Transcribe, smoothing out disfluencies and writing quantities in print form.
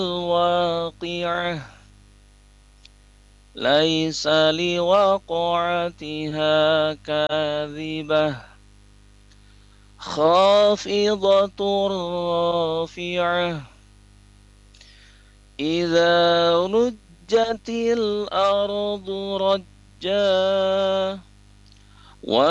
الواقعة ليس لوقعتها كاذبة خافضة رافعة إذا رجت الأرض رجا